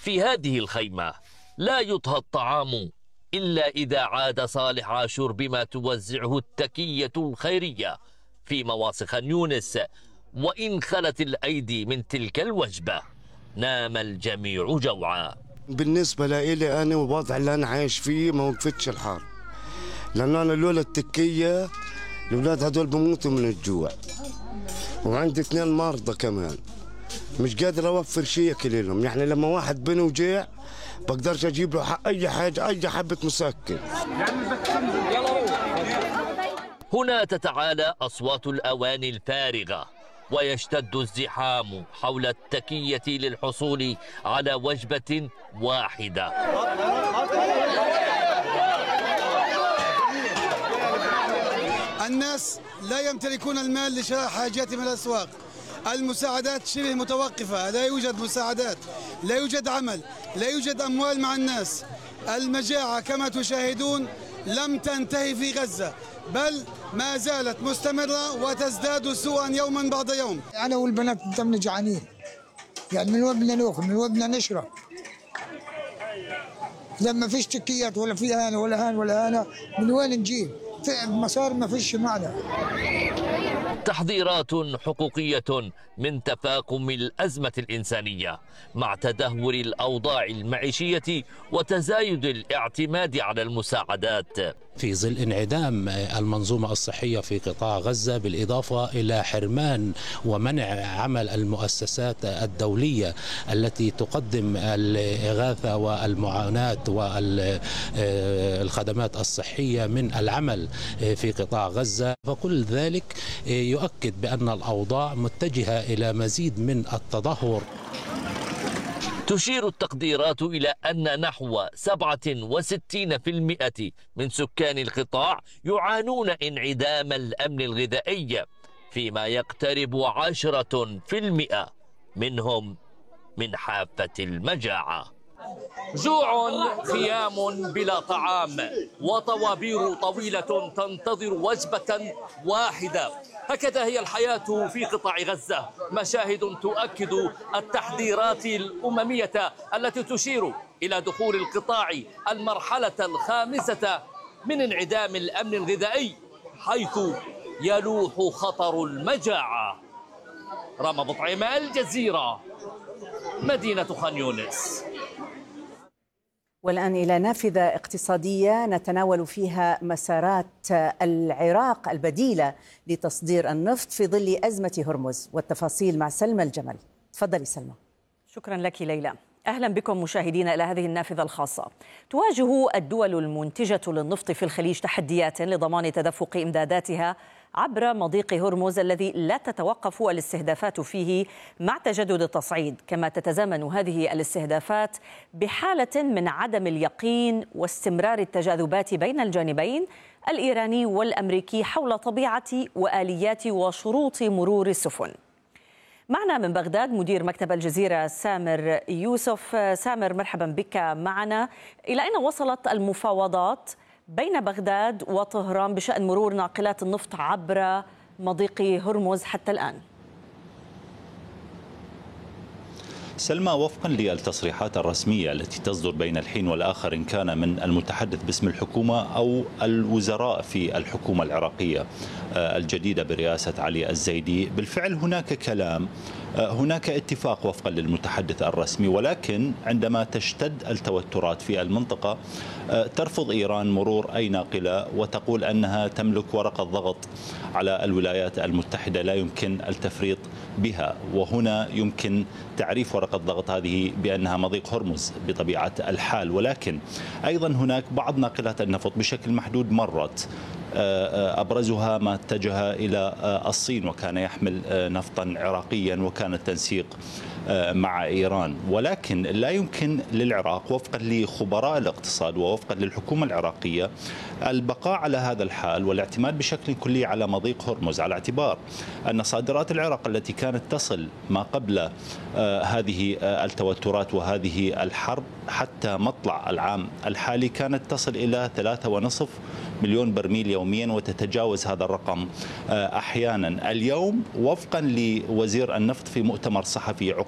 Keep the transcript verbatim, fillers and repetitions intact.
في هذه الخيمة لا يطهى الطعام إلا إذا عاد صالح عاشور بما توزعه التكية الخيرية في مواصي خان يونس. وإن خلت الأيدي من تلك الوجبة نام الجميع جوعا. بالنسبة لي أنا والوضع اللي أنا عايش فيه ما وقفتش الحال، لأن أنا لولا التكية الأولاد هدول بموتوا من الجوع، وعندي اثنين مرضى كمان مش قادر أوفر شيء أكل لهم. يعني لما واحد بني وجيع بقدرش أجيب له أي حاجة، أي حبة مسكن. هنا تتعالى أصوات الأواني الفارغة ويشتد الزحام حول التكية للحصول على وجبة واحدة. الناس لا يمتلكون المال لشراء حاجاتهم من الأسواق، المساعدات شبه متوقفة، لا يوجد مساعدات، لا يوجد عمل، لا يوجد أموال مع الناس. المجاعة كما تشاهدون لم تنتهي في غزة، بل ما زالت مستمرة وتزداد سوءا يوما بعد يوم. أنا والبنات دمنا جعانين، يعني من وين بدنا ناكل، من وين بدنا نشرب؟ لما فيش تكيات ولا في هان ولا هان ولا هانا، من وين نجيب؟ في مسار ما فيش معنا. تحذيرات حقوقية من تفاقم الأزمة الإنسانية مع تدهور الأوضاع المعيشية وتزايد الاعتماد على المساعدات في ظل انعدام المنظومة الصحية في قطاع غزة، بالإضافة إلى حرمان ومنع عمل المؤسسات الدولية التي تقدم الإغاثة والمعاناة والخدمات الصحية من العمل في قطاع غزة. فكل ذلك يؤكد بأن الأوضاع متجهة إلى مزيد من التدهور. تشير التقديرات إلى أن نحو سبعة وستين بالمئة من سكان القطاع يعانون انعدام الأمن الغذائي، فيما يقترب عشرة بالمئة منهم من حافة المجاعة. جوع، خيام بلا طعام، وطوابير طويلة تنتظر وجبة واحدة. هكذا هي الحياة في قطاع غزة، مشاهد تؤكد التحذيرات الأممية التي تشير إلى دخول القطاع المرحلة الخامسة من انعدام الأمن الغذائي، حيث يلوح خطر المجاعة. رامي بطعيمة، الجزيرة، مدينة خان يونس. والآن إلى نافذة اقتصادية نتناول فيها مسارات العراق البديلة لتصدير النفط في ظل أزمة هرمز، والتفاصيل مع سلمى الجمل. تفضلي سلمى. شكرا لك ليلى. أهلا بكم مشاهدينا إلى هذه النافذة الخاصة. تواجه الدول المنتجة للنفط في الخليج تحديات لضمان تدفق إمداداتها عبر مضيق هرمز الذي لا تتوقف الاستهدافات فيه مع تجدد التصعيد، كما تتزامن هذه الاستهدافات بحالة من عدم اليقين واستمرار التجاذبات بين الجانبين الإيراني والأمريكي حول طبيعة وآليات وشروط مرور السفن. معنا من بغداد مدير مكتب الجزيرة سامر يوسف. سامر، مرحبا بك معنا. إلى أين وصلت المفاوضات بين بغداد وطهران بشأن مرور ناقلات النفط عبر مضيق هرمز حتى الآن؟ سلمى، وفقا للتصريحات الرسمية التي تصدر بين الحين والآخر، إن كان من المتحدث باسم الحكومة أو الوزراء في الحكومة العراقية الجديدة برئاسة علي الزيدي، بالفعل هناك كلام، هناك اتفاق وفقا للمتحدث الرسمي، ولكن عندما تشتد التوترات في المنطقة ترفض إيران مرور أي ناقلة وتقول أنها تملك ورقة ضغط على الولايات المتحدة لا يمكن التفريط بها. وهنا يمكن تعريف ورقة ضغط هذه بأنها مضيق هرمز بطبيعة الحال، ولكن أيضا هناك بعض ناقلات النفط بشكل محدود مرت، أبرزها ما اتجه إلى الصين وكان يحمل نفطا عراقيا وكان التنسيق مع إيران. ولكن لا يمكن للعراق وفقا لخبراء الاقتصاد ووفقا للحكومة العراقية البقاء على هذا الحال والاعتماد بشكل كلي على مضيق هرمز، على اعتبار أن صادرات العراق التي كانت تصل ما قبل هذه التوترات وهذه الحرب حتى مطلع العام الحالي كانت تصل إلى ثلاثة ونصف مليون برميل يوميا وتتجاوز هذا الرقم أحيانا. اليوم وفقا لوزير النفط في مؤتمر صحفي عقب